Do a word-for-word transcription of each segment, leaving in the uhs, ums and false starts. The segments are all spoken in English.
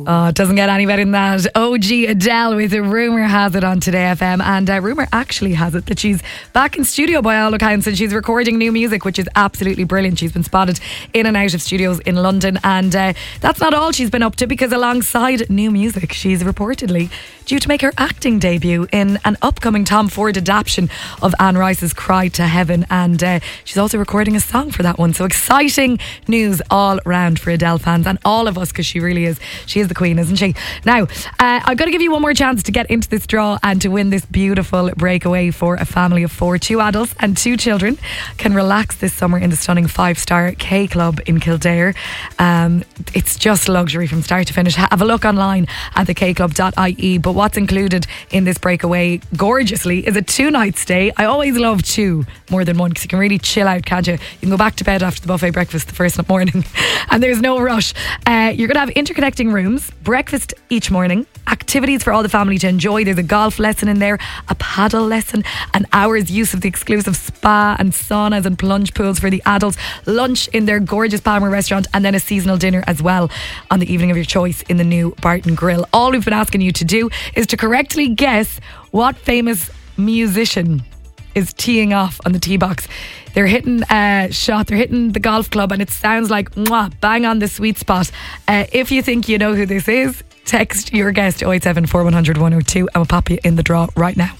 Oh, it doesn't get any better than that. O G Adele with a Rumour Has It on Today F M. And uh, rumour actually has it that she's back in studio by all accounts, and she's recording new music, which is absolutely brilliant. She's been spotted in and out of studios in London. And uh, that's not all she's been up to, because alongside new music, she's reportedly due to make her acting debut in an upcoming Tom Ford adaptation of Anne Rice's Cry to Heaven. And uh, she's also recording a song for that one. So exciting news all round for Adele fans and all of us, because she really is. She is the queen, isn't she? Now, uh, I've got to give you one more chance to get into this draw and to win this beautiful breakaway for a family of four. Two adults and two children can relax this summer in the stunning five-star K Club in Kildare. Um, it's just luxury from start to finish. Have a look online at the k club dot I E. But what's included in this breakaway gorgeously is a two-night stay. I always love two more than one, because you can really chill out, can't you? You can go back to bed after the buffet breakfast the first morning and there's no rush. Uh, you're going to have interconnecting rooms, breakfast each morning, activities for all the family to enjoy. There's a golf lesson in there, a paddle lesson, an hour's use of the exclusive spa and saunas and plunge pools for the adults, lunch in their gorgeous Palmer restaurant, and then a seasonal dinner as well on the evening of your choice in the new Barton Grill. All we've been asking you to do is to correctly guess what famous musician is teeing off on the tee box. They're hitting a shot, they're hitting the golf club, and it sounds like mwah, bang on the sweet spot. Uh, if you think you know who this is, text your guess to oh eight seven, four one hundred, one oh two and we'll pop you in the draw right now.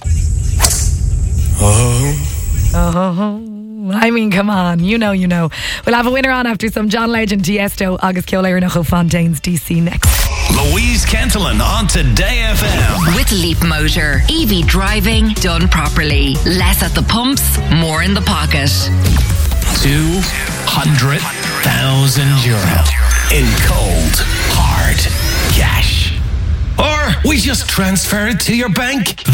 Oh. Oh. I mean, come on, you know, you know. We'll have a winner on after some John Legend, Tiesto, Agus Ceola Nocho Fontaine's D C next. Louise Kentelin on Today F M. With Leap Motor. E V driving done properly. Less at the pumps, more in the pocket. Two hundred thousand euro in cold, hard cash. Or we just transfer it to your bank.